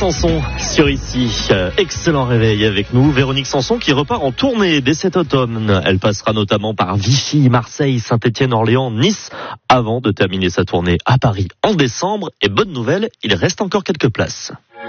Sanson sur ici. Excellent réveil avec nous. Véronique Sanson qui repart en tournée dès cet automne. Elle passera notamment par Vichy, Marseille, Saint-Étienne, Orléans, Nice avant de terminer sa tournée à Paris en décembre. Et bonne nouvelle, il reste encore quelques places.